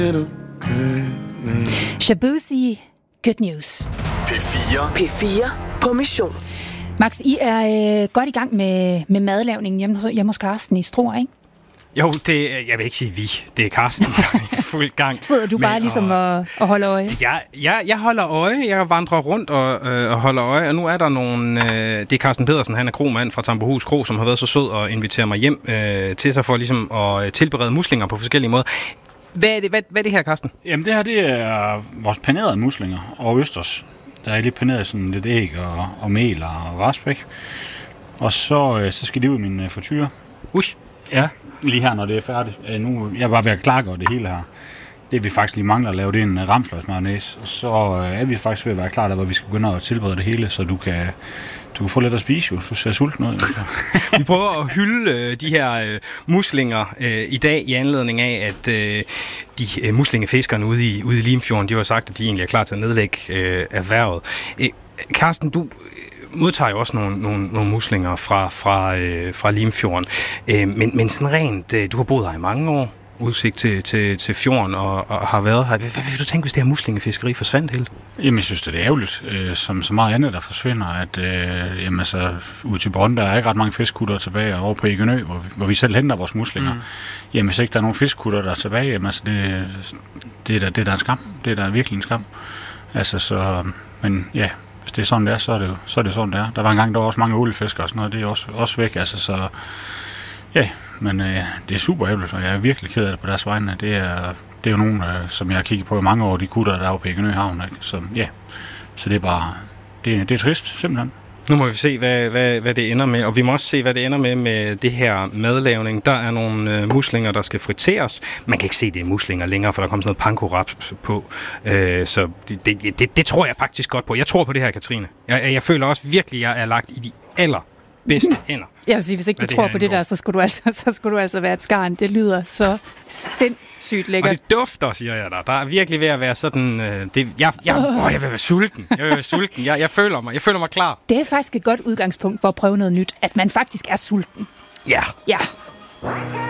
Shabuzi, Good News. P4 på mission. Max, I er godt i gang med madlavningen hjemme hos Carsten i Struer, ikke? Jo, jeg vil ikke sige vi. Det er Carsten, der er i fuld gang. Sidder du bare ligesom og holder øje? Jeg holder øje. Jeg vandrer rundt og holder øje. Og nu er der det er Carsten Pedersen, han er kromand fra Tambohus Kro, som har været så sød og inviterer mig hjem til sig for ligesom at tilberede muslinger på forskellige måder. Hvad er det her, Carsten? Jamen det her, det er vores panerede muslinger og østers. Der er lige paneret sådan lidt æg og mel og raspbæk. Og så skal de ud i min frityre. Ush. Ja, lige her, når det er færdigt. Nu jeg er bare ved at klargøre det hele her. Det vi faktisk lige mangler at lave, det er en ramsløgsmayonnaise. Og så er vi faktisk ved at være klar der, hvor vi skal begynde at tilberede det hele, så du kan få lidt at spise jo. Du ser sulten ud. Vi prøver at hylde de her muslinger i dag i anledning af, at de muslingefiskerne ude i Limfjorden, de har sagt, at de egentlig er klar til at nedlægge erhvervet. Carsten, du modtager jo også nogle muslinger fra Limfjorden. Men sådan rent, du har boet her i mange år, udsigt til fjorden og har været her. Hvad vil du tænke, hvis det her muslingefiskeri forsvandt helt? Jamen, jeg synes, det er ærgerligt, som så meget andet, der forsvinder, at ude til Brønd, der er ikke ret mange fiskkutter tilbage, og over på Egenø, hvor vi selv henter vores muslinger. Jamen, hvis ikke der er nogen fiskkutter, der er tilbage, jamen, altså, det er da en skam. Det er da virkelig en skam. Altså, så, men ja, hvis det er sådan, det er, så er det sådan, det er. Der var engang, der var også mange oliefiskere og sådan noget, det er også væk, altså, så ja, men det er super ærgerligt, og jeg er virkelig ked af det på deres vegne. Det er jo nogen, som jeg har kigget på i mange år, de kutter, der er på Egenø Havn, ikke? Så ja, så det er bare, det er trist, simpelthen. Nu må vi se, hvad det ender med, og vi må også se, hvad det ender med det her madlavning. Der er nogle muslinger, der skal friteres. Man kan ikke se, det er muslinger længere, for der kommer sådan noget panko-wraps på. Så det tror jeg faktisk godt på. Jeg tror på det her, Katrine. Jeg føler også virkelig, at jeg er lagt i de allerbedste hænder. Jeg vil sige, hvis ikke du tror på det der, så skulle du altså være et skarn. Det lyder så sindssygt lækkert. Og det dufter, siger jeg dig. Der er virkelig ved at være sådan... jeg vil være sulten. Jeg føler mig klar. Det er faktisk et godt udgangspunkt for at prøve noget nyt, at man faktisk er sulten. Ja. Ja.